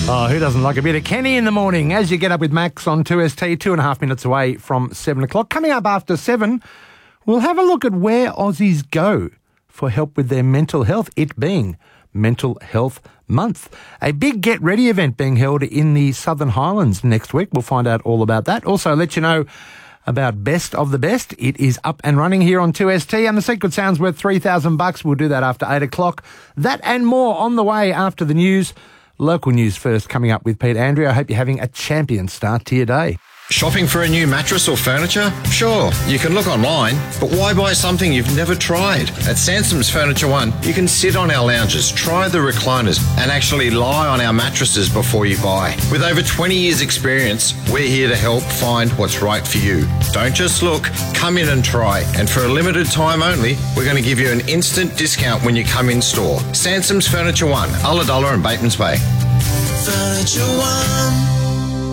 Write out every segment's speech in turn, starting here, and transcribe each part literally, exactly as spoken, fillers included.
Oh, who doesn't like a bit of Kenny in the morning? As you get up with Max on two S T, two and a half minutes away from seven o'clock. Coming up after seven, we'll have a look at where Aussies go for help with their mental health, it being Mental Health Month. A big Get Ready event being held in the Southern Highlands next week. We'll find out all about that. Also, let you know about Best of the Best. It is up and running here on two S T, and the Secret Sound's worth three thousand bucks. We'll do that after eight o'clock. That and more on the way after the news. Local news first, coming up with Pete Andrea. I hope you're having a champion start to your day. Shopping for a new mattress or furniture? Sure, you can look online, but why buy something you've never tried? At Sansom's Furniture One, you can sit on our lounges, try the recliners, and actually lie on our mattresses before you buy. With over twenty years experience, we're here to help find what's right for you. Don't just look, come in and try. And for a limited time only, we're going to give you an instant discount when you come in store. Sansom's Furniture One, Ulladulla and Batemans Bay. Furniture One.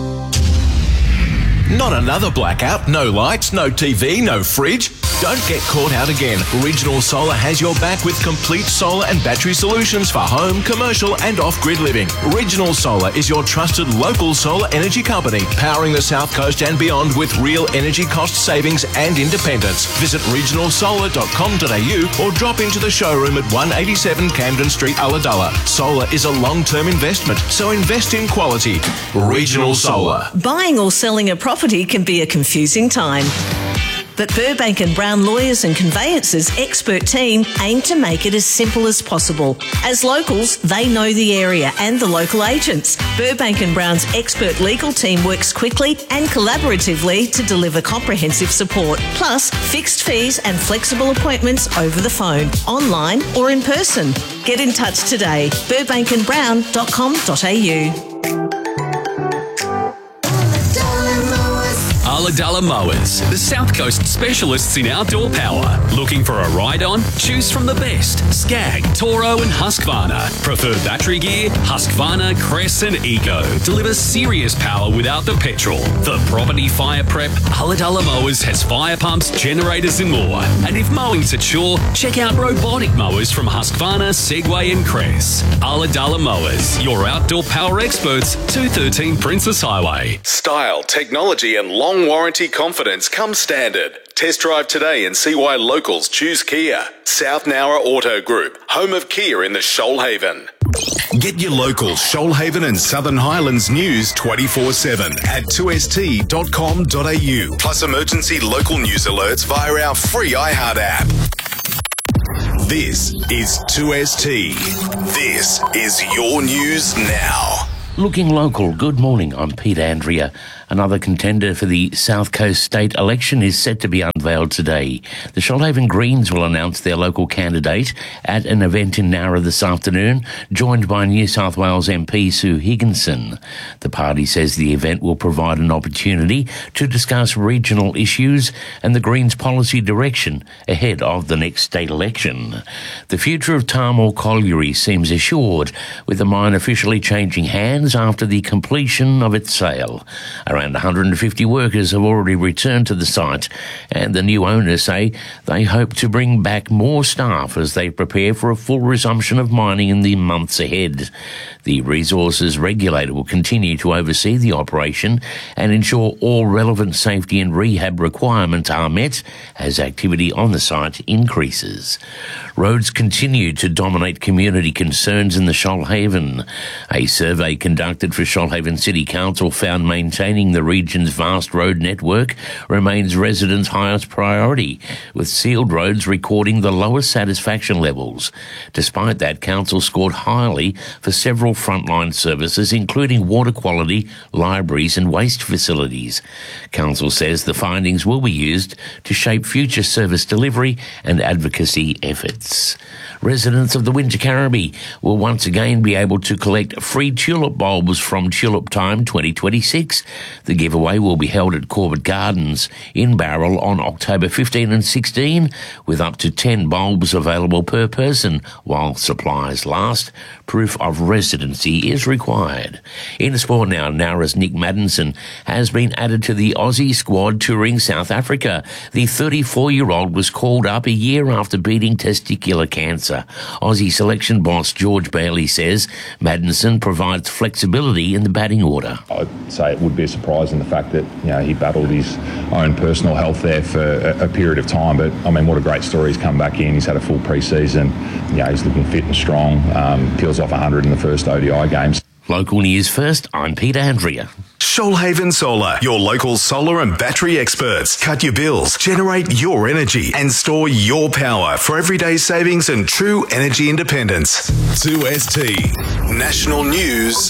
Not another blackout, no lights, no T V, no fridge. Don't get caught out again. Regional Solar has your back with complete solar and battery solutions for home, commercial and off-grid living. Regional Solar is your trusted local solar energy company, powering the South Coast and beyond with real energy cost savings and independence. Visit regional solar dot com dot a u or drop into the showroom at one eighty-seven Camden Street, Ulladulla. Solar is a long-term investment, so invest in quality. Regional Solar. Buying or selling a property can be a confusing time. But Burbank and Brown Lawyers and Conveyancers expert team aim to make it as simple as possible. As locals, they know the area and the local agents. Burbank and Brown's expert legal team works quickly and collaboratively to deliver comprehensive support, plus fixed fees and flexible appointments over the phone, online or in person. Get in touch today. burbank and brown dot com dot a u. Ulladulla Mowers, the South Coast specialists in outdoor power. Looking for a ride-on? Choose from the best. Skag, Toro and Husqvarna. Prefer battery gear? Husqvarna, Cress and Eco. Deliver serious power without the petrol. For property fire prep, Ulladulla Mowers has fire pumps, generators and more. And if mowing's a chore, check out robotic mowers from Husqvarna, Segway and Cress. Ulladulla Mowers, your outdoor power experts, two thirteen Princess Highway. Style, technology and long warranty confidence come standard. Test drive today and see why locals choose Kia. South Nowra Auto Group, home of Kia in the Shoalhaven. Get your local Shoalhaven and Southern Highlands news twenty-four seven at two s t dot com dot a u. Plus emergency local news alerts via our free iHeart app. This is two S T. This is your news now. Looking local, good morning, I'm Pete Andrea. Another contender for the South Coast state election is set to be unveiled today. The Shoalhaven Greens will announce their local candidate at an event in Nowra this afternoon, joined by New South Wales M P Sue Higginson. The party says the event will provide an opportunity to discuss regional issues and the Greens' policy direction ahead of the next state election. The future of Tahmoor Colliery seems assured, with the mine officially changing hands after the completion of its sale. Around one hundred fifty workers have already returned to the site, and the new owners say they hope to bring back more staff as they prepare for a full resumption of mining in the months ahead. The resources regulator will continue to oversee the operation and ensure all relevant safety and rehab requirements are met as activity on the site increases. Roads continue to dominate community concerns in the Shoalhaven. A survey conducted for Shoalhaven City Council found maintaining the region's vast road network remains residents' highest priority, with sealed roads recording the lowest satisfaction levels. Despite that, Council scored highly for several frontline services, including water quality, libraries and waste facilities. Council says the findings will be used to shape future service delivery and advocacy efforts. Residents of the Winter Caribbean will once again be able to collect free tulip bulbs from Tulip Time twenty twenty-six. The giveaway will be held at Corbett Gardens in Barrel on October fifteenth and sixteenth, with up to ten bulbs available per person while supplies last. Proof of residency is required. In sport now, Nowra's Nick Maddinson has been added to the Aussie squad touring South Africa. The thirty-four-year-old was called up a year after beating testicular cancer answer. Aussie selection boss George Bailey says Maddinson provides flexibility in the batting order. I'd say it would be a surprise in the fact that, you know, he battled his own personal health there for a, a period of time. But, I mean, what a great story. He's come back in. He's had a full pre-season. You know, he's looking fit and strong. Um, peels off one hundred in the first O D I games. Local News First, I'm Peter Andrea. Shoalhaven Solar, your local solar and battery experts. Cut your bills, generate your energy, and store your power for everyday savings and true energy independence. two S T National News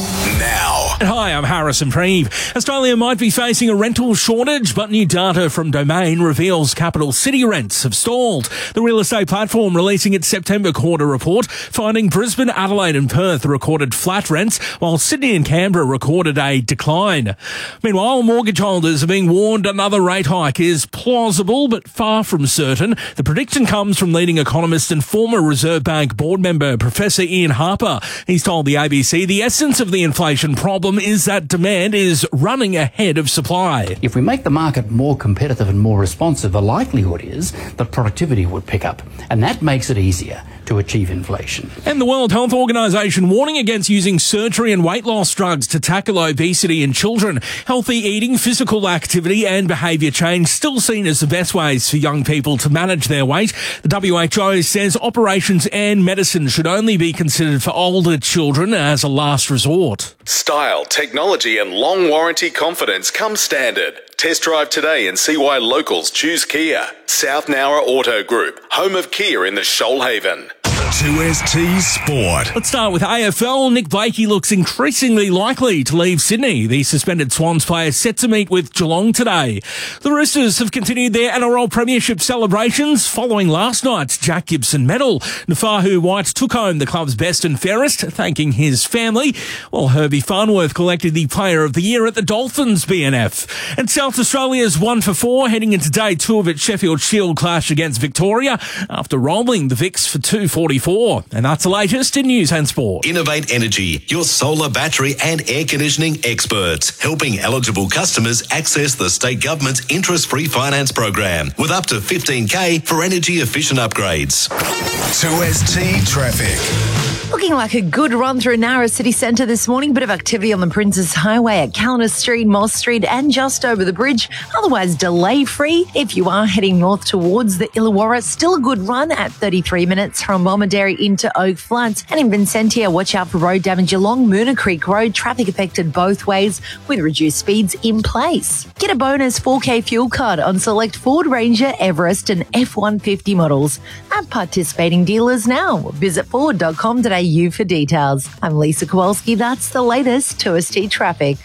now. Hi, I'm Harrison Preeve. Australia might be facing a rental shortage, but new data from Domain reveals capital city rents have stalled. The real estate platform releasing its September quarter report, finding Brisbane, Adelaide and Perth recorded flat rents, while Sydney and Canberra recorded a decline. Meanwhile, mortgage holders are being warned another rate hike is plausible but far from certain. The prediction comes from leading economist and former Reserve Bank board member Professor Ian Harper. He's told the A B C the essence of the inflation problem is that demand is running ahead of supply. If we make the market more competitive and more responsive, the likelihood is that productivity would pick up, and that makes it easier to achieve inflation. And the World Health Organization warning against using surgery and weight loss drugs to tackle obesity in children. Healthy eating, physical activity and behaviour change still seen as the best ways for young people to manage their weight. The W H O says operations and medicine should only be considered for older children as a last resort. Style, technology and long warranty confidence come standard. Test drive today and see why locals choose Kia. South Nowra Auto Group, home of Kia in the Shoalhaven. two S T Sport. Let's start with A F L. Nick Blakey looks increasingly likely to leave Sydney. The suspended Swans player set to meet with Geelong today. The Roosters have continued their N R L Premiership celebrations following last night's Jack Gibson medal. Nafahu White took home the club's best and fairest, thanking his family, while Herbie Farnworth collected the Player of the Year at the Dolphins B N F. And South Australia's one for four heading into day two of its Sheffield Shield clash against Victoria after rolling the Vicks for two forty-four. And that's the latest in news and sport. Innovate Energy, your solar, battery and air conditioning experts, helping eligible customers access the state government's interest-free finance program with up to fifteen K for energy efficient upgrades. two S T Traffic. Looking like a good run through Nowra City Centre this morning. Bit of activity on the Princes Highway at Callender Street, Moss Street and just over the bridge. Otherwise delay-free if you are heading north towards the Illawarra. Still a good run at thirty-three minutes from Bomaderry into Oak Flats. And in Vincentia, watch out for road damage along Moona Creek Road. Traffic affected both ways with reduced speeds in place. Get a bonus four K fuel card on select Ford Ranger, Everest and F one fifty models at participating dealers now. Visit ford dot com dot a u for details. I'm Lisa Kowalski. That's the latest two S T traffic.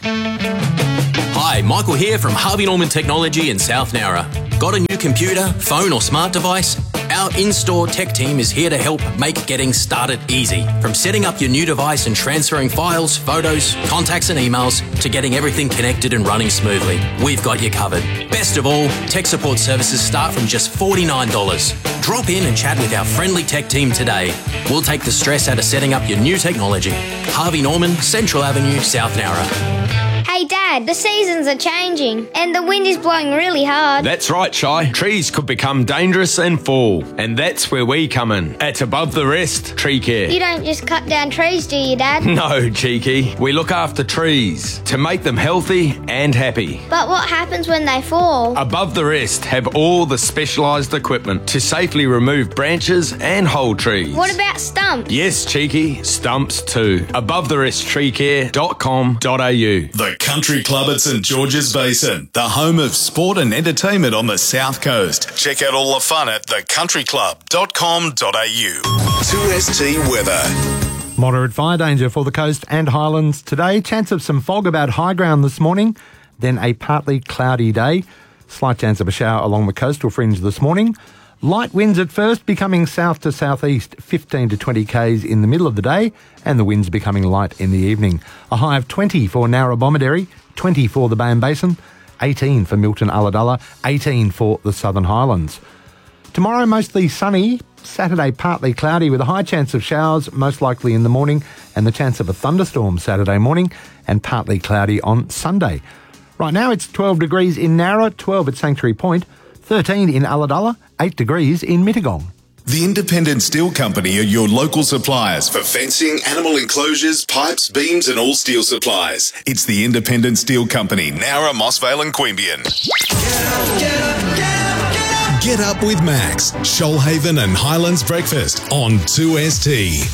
Hi, Michael here from Harvey Norman Technology in South Nowra. Got a new computer, phone or smart device? Our in-store tech team is here to help make getting started easy. From setting up your new device and transferring files, photos, contacts and emails to getting everything connected and running smoothly. We've got you covered. Best of all, tech support services start from just forty-nine dollars. Drop in and chat with our friendly tech team today. We'll take the stress out of setting up your new technology. Harvey Norman, Central Avenue, South Nowra. Hey Dad, the seasons are changing and the wind is blowing really hard. That's right, Shy. Trees could become dangerous and fall, and that's where we come in. At Above the Rest Tree Care. You don't just cut down trees, do you, Dad? No, cheeky. We look after trees to make them healthy and happy. But what happens when they fall? Above the Rest have all the specialised equipment to safely remove branches and whole trees. What about stumps? Yes, cheeky. Stumps too. above the rest tree care dot com dot a u. The Country Club at St George's Basin, the home of sport and entertainment on the South Coast. Check out all the fun at the country club dot com dot a u. two S T weather. Moderate fire danger for the coast and highlands today. Chance of some fog about high ground this morning, then a partly cloudy day. Slight chance of a shower along the coastal fringe this morning. Light winds at first, becoming south to southeast, fifteen to twenty k's in the middle of the day, and the winds becoming light in the evening. A high of twenty for Nowra Bomaderry, twenty for the Bayern Basin, eighteen for Milton Ulladulla, eighteen for the Southern Highlands. Tomorrow mostly sunny, Saturday partly cloudy with a high chance of showers, most likely in the morning, and the chance of a thunderstorm Saturday morning, and partly cloudy on Sunday. Right now it's twelve degrees in Nowra, twelve at Sanctuary Point, thirteen in Ulladulla, eight degrees in Mittagong. The Independent Steel Company are your local suppliers for fencing, animal enclosures, pipes, beams and all steel supplies. It's the Independent Steel Company, Nowra, Mossvale and Queanbeyan. Get up with Max, Shoalhaven and Highlands Breakfast on two S T.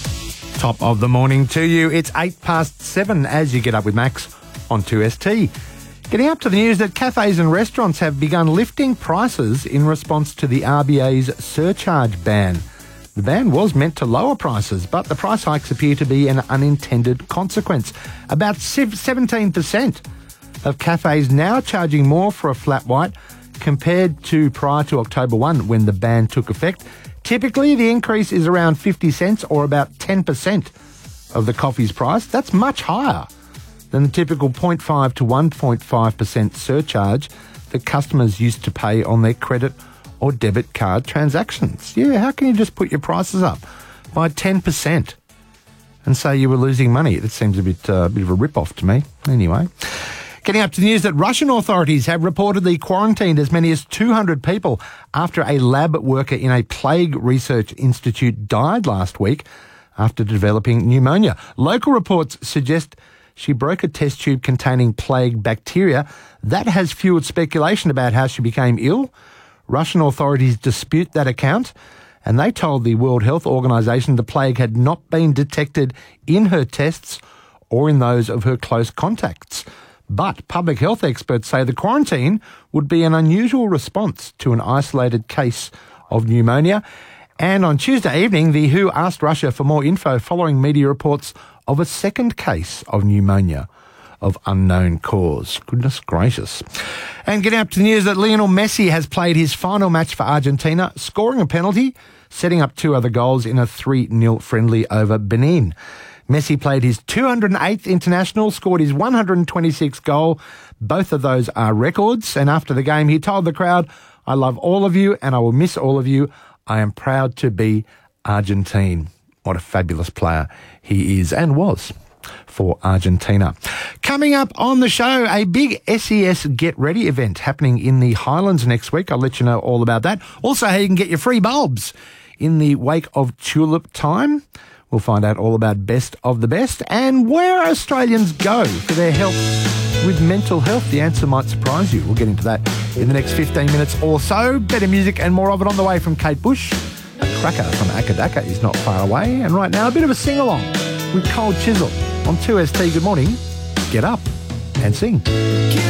Top of the morning to you. It's eight past seven as you get up with Max on two S T. Getting up to the news that cafes and restaurants have begun lifting prices in response to the R B A's surcharge ban. The ban was meant to lower prices, but the price hikes appear to be an unintended consequence. About seventeen percent of cafes now charging more for a flat white compared to prior to October first when the ban took effect. Typically, the increase is around fifty cents or about ten percent of the coffee's price. That's much higher than the typical zero point five to one point five percent surcharge that customers used to pay on their credit or debit card transactions. Yeah, how can you just put your prices up by ten percent and say you were losing money? That seems a bit, uh, bit of a rip-off to me. Anyway, getting up to the news that Russian authorities have reportedly quarantined as many as two hundred people after a lab worker in a plague research institute died last week after developing pneumonia. Local reports suggest she broke a test tube containing plague bacteria. That has fueled speculation about how she became ill. Russian authorities dispute that account, and they told the World Health Organization the plague had not been detected in her tests or in those of her close contacts. But public health experts say the quarantine would be an unusual response to an isolated case of pneumonia. And on Tuesday evening, the W H O asked Russia for more info following media reports of a second case of pneumonia of unknown cause. Goodness gracious. And getting up to the news that Lionel Messi has played his final match for Argentina, scoring a penalty, setting up two other goals in a three nil friendly over Benin. Messi played his two hundred eighth international, scored his one hundred twenty-sixth goal. Both of those are records. And after the game, he told the crowd, "I love all of you and I will miss all of you. I am proud to be Argentine." What a fabulous player he is and was for Argentina. Coming up on the show, a big S E S Get Ready event happening in the Highlands next week. I'll let you know all about that. Also, how you can get your free bulbs in the wake of tulip time. We'll find out all about Best of the Best and where Australians go for their help with mental health. The answer might surprise you. We'll get into that in the next fifteen minutes or so. Better music and more of it on the way from Kate Bush. A cracker from Akadaka is not far away. And right now, a bit of a sing-along with Cold Chisel on two S T. Good morning. Get up and sing.